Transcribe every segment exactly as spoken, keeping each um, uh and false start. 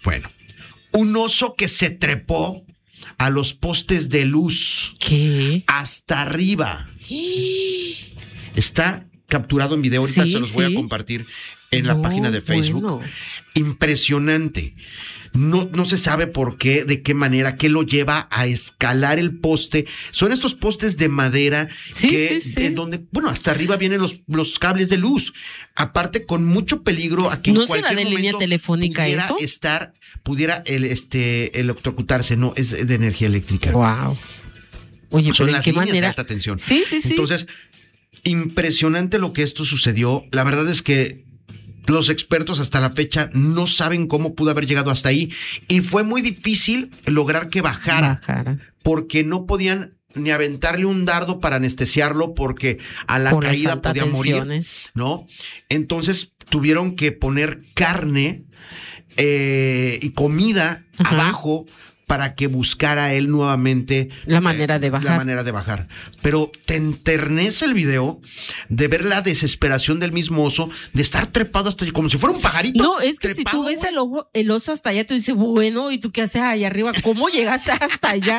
Bueno, un oso que se trepó a los postes de luz. ¿Qué? Hasta arriba. Está capturado en video. Ahorita sí, se los voy sí. a compartir en no, la página de Facebook. Bueno. Impresionante. No, no se sabe por qué, de qué manera, qué lo lleva a escalar el poste. Son estos postes de madera sí, que, sí, sí. Eh, donde, bueno, hasta arriba vienen los, los cables de luz. Aparte, con mucho peligro, a que ¿No en será cualquier de línea momento telefónica pudiera eso? estar, pudiera el, este, electrocutarse. No, es de energía eléctrica. Wow. Oye, Son pero ¿en las qué líneas manera? de alta tensión. Sí, sí, sí. Entonces, impresionante lo que esto sucedió. La verdad es que los expertos hasta la fecha no saben cómo pudo haber llegado hasta ahí. Y fue muy difícil lograr que bajara. Bajara. Porque no podían ni aventarle un dardo para anestesiarlo porque a la Por las caída altas podía morir, tensiones. ¿no? Entonces tuvieron que poner carne eh, y comida Ajá. abajo para que buscara él nuevamente La manera de bajar. La manera de bajar. Pero te enternece el video de ver la desesperación del mismo oso, de estar trepado hasta allí, como si fuera un pajarito. No, es que trepado, si tú ves güey. el, ojo, el oso hasta allá, tú dices, bueno, ¿y tú qué haces allá arriba? ¿Cómo llegaste hasta allá?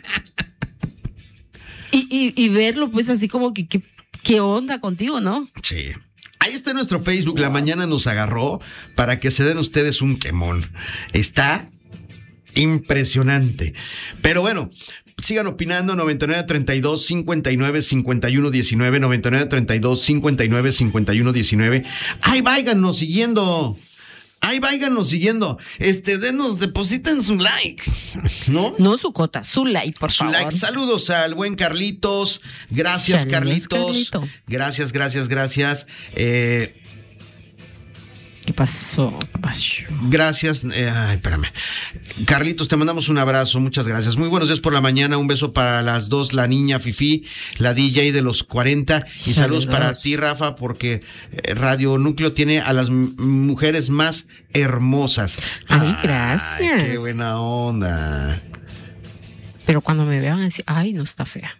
Y, y, y verlo, pues así como que, ¿qué, qué onda contigo, no? Sí. Ahí está nuestro Facebook, La Mañana Nos Agarró, para que se den ustedes un quemón. Está impresionante. Pero bueno, sigan opinando. Noventa y nueve treinta y dos cincuenta y nueve cincuenta y uno diecinueve, noventa y nueve treinta y dos cincuenta y nueve cincuenta y uno diecinueve. Ay, váyanos siguiendo. Ay, váyanos siguiendo. Este, denos, depositen su like, ¿no? No su cota, su like, por Su favor. like. Saludos al buen Carlitos. Gracias, Saludos, Carlitos. Carlito. Gracias, gracias, gracias. Eh, ¿Qué pasó? ¿Qué pasó? Gracias. Eh, ay, espérame. Carlitos, te mandamos un abrazo. Muchas gracias. Muy buenos días por la mañana. Un beso para las dos, la niña Fifi, la D J de los cuarenta. Y saludos, Saludos. para ti, Rafa, porque eh, Radio Núcleo tiene a las m- mujeres más hermosas. Ay, gracias. Qué buena onda. Pero cuando me vean, decir, ay, no está fea.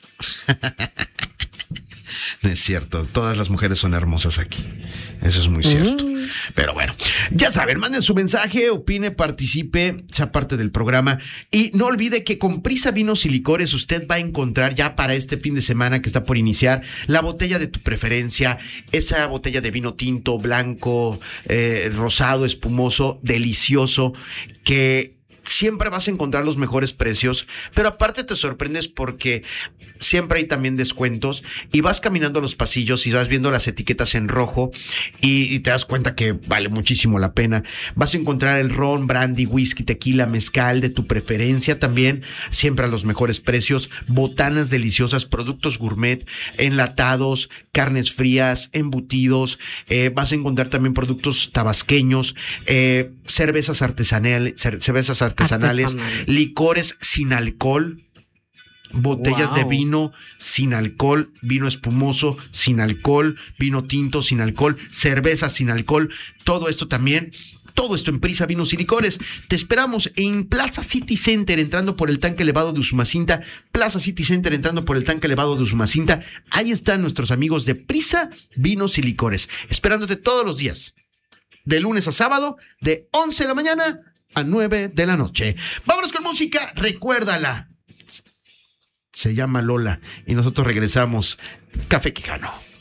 No es cierto, todas las mujeres son hermosas aquí. Eso es muy cierto. Mm. Pero bueno, ya saben, manden su mensaje, opine, participe, sea parte del programa. Y no olvide que con Prisa Vinos y Licores usted va a encontrar ya para este fin de semana que está por iniciar la botella de tu preferencia, esa botella de vino tinto, blanco, eh, rosado, espumoso, delicioso, que siempre vas a encontrar los mejores precios, pero aparte te sorprendes porque siempre hay también descuentos y vas caminando los pasillos y vas viendo las etiquetas en rojo y, y te das cuenta que vale muchísimo la pena. Vas a encontrar el ron, brandy, whisky, tequila, mezcal de tu preferencia también, siempre a los mejores precios, botanas deliciosas, productos gourmet, enlatados, carnes frías, embutidos, eh, vas a encontrar también productos tabasqueños, eh, cervezas artesanales, cer- cervezas artesanales, Artesanales. licores sin alcohol, botellas Wow. de vino sin alcohol, vino espumoso sin alcohol, vino tinto sin alcohol, cerveza sin alcohol, todo esto también. Todo esto en Prisa Vinos y Licores. Te esperamos en Plaza City Center, entrando por el tanque elevado de Usumacinta. Plaza City Center, entrando por el tanque elevado de Usumacinta. Ahí están nuestros amigos de Prisa Vinos y Licores, esperándote todos los días, de lunes a sábado, de once de la mañana a nueve de la noche. Vámonos con música, recuérdala. Se llama Lola y nosotros regresamos. Café Quijano.